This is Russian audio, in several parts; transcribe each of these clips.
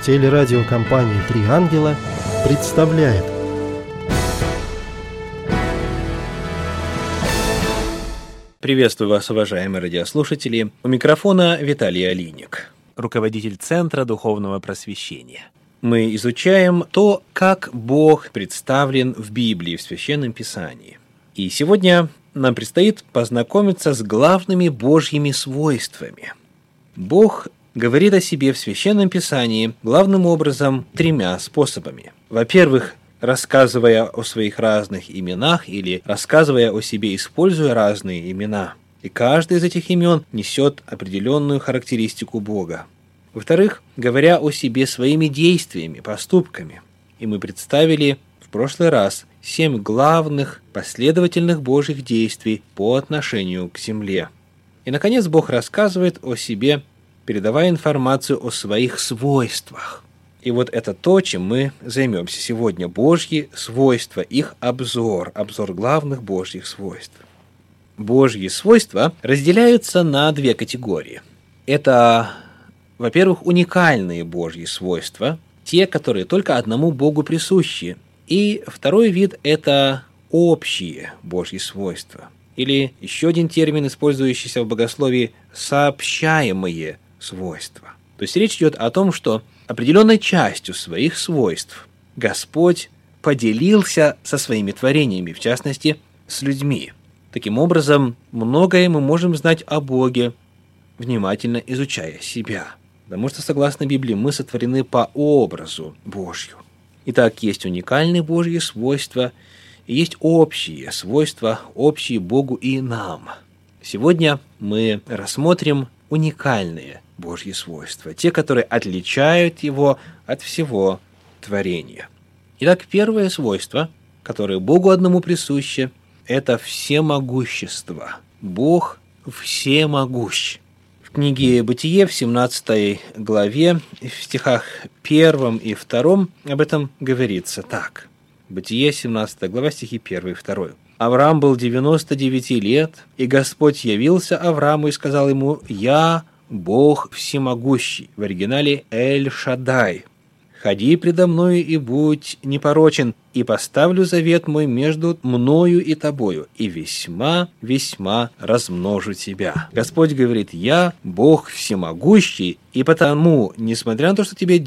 Телерадиокомпания «Три ангела» представляет. Приветствую вас, уважаемые радиослушатели. У микрофона Виталий Алиник, руководитель Центра Духовного Просвещения. Мы изучаем то, как Бог представлен в Библии, в Священном Писании. И сегодня нам предстоит познакомиться с главными Божьими свойствами. Бог говорит о себе в Священном Писании главным образом тремя способами. Во-первых, рассказывая о своих разных именах или рассказывая о себе, используя разные имена. И каждое из этих имен несет определенную характеристику Бога. Во-вторых, говоря о себе своими действиями, поступками. И мы представили в прошлый раз 7 главных последовательных Божьих действий по отношению к земле. И, наконец, Бог рассказывает о себе, передавая информацию о своих свойствах. И вот это то, чем мы займемся сегодня. Божьи свойства, их обзор главных Божьих свойств. Божьи свойства разделяются на 2 категории. Это, во-первых, уникальные Божьи свойства, те, которые только одному Богу присущи. И второй вид – это общие Божьи свойства. Или еще один термин, использующийся в богословии – сообщаемые свойства. То есть речь идет о том, что определенной частью своих свойств Господь поделился со своими творениями, в частности, с людьми. Таким образом, многое мы можем знать о Боге, внимательно изучая себя. Потому что, согласно Библии, мы сотворены по образу Божью. Итак, есть уникальные Божьи свойства, и есть общие свойства, общие Богу и нам. Сегодня мы рассмотрим уникальные Божьи свойства, те, которые отличают Его от всего творения. Итак, первое свойство, которое Богу одному присуще, это всемогущество. Бог всемогущ. В книге «Бытие» в 17 главе, в стихах 1 и 2 об этом говорится так. Бытие, 17 глава, стихи 1 и 2. «Авраам был 99 лет, и Господь явился Аврааму и сказал ему: «Я Бог всемогущий», в оригинале «Эль-Шаддай. «Ходи предо мною и будь непорочен, и поставлю завет мой между мною и тобою, и весьма, весьма размножу тебя». Господь говорит: «Я Бог всемогущий, и потому, несмотря на то, что тебе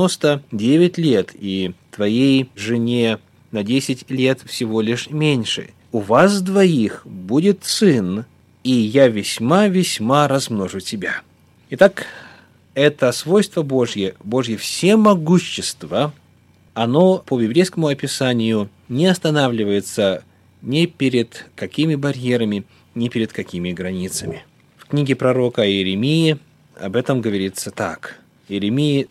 99 лет, и твоей жене на 10 лет всего лишь меньше, у вас двоих будет сын, и я весьма-весьма размножу тебя». Итак, это свойство Божье всемогущество, оно по библейскому описанию не останавливается ни перед какими барьерами, ни перед какими границами. В книге пророка Иеремии об этом говорится так. Иеремии,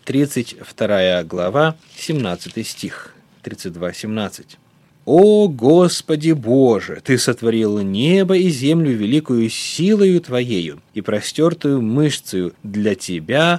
32 глава, 17 стих, 32-17. «О Господи Боже, Ты сотворил небо и землю великую силою Твоею и простертую мышцею. Для Тебя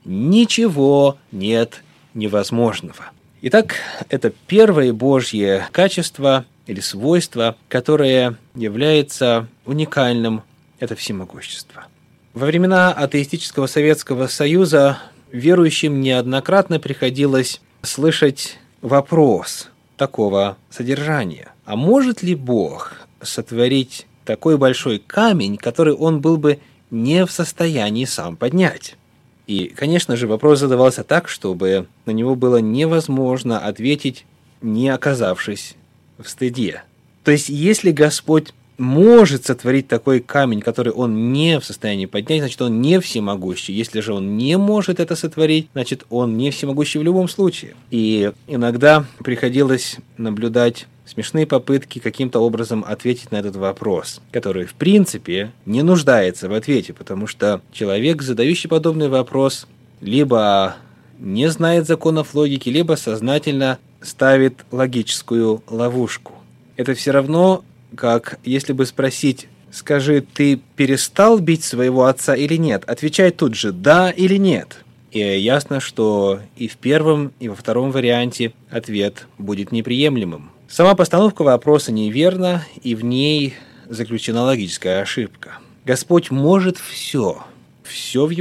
ничего нет невозможного». Итак, это первое Божье качество или свойство, которое является уникальным, это всемогущество. Во времена атеистического Советского Союза верующим неоднократно приходилось слышать вопрос такого содержания: а может ли Бог сотворить такой большой камень, который Он был бы не в состоянии сам поднять? И, конечно же, вопрос задавался так, чтобы на него было невозможно ответить, не оказавшись в стыде. То есть, если Господь может сотворить такой камень, который Он не в состоянии поднять, значит, Он не всемогущий. Если же Он не может это сотворить, значит, Он не всемогущий в любом случае. И иногда приходилось наблюдать смешные попытки каким-то образом ответить на этот вопрос, который, в принципе, не нуждается в ответе, потому что человек, задающий подобный вопрос, либо не знает законов логики, либо сознательно ставит логическую ловушку. Это все равно, как если бы спросить: скажи, ты перестал бить своего отца или нет? Отвечай тут же «да» или «нет». И ясно, что и в первом, и во втором варианте ответ будет неприемлемым. Сама постановка вопроса неверна, и в ней заключена логическая ошибка. Господь может все в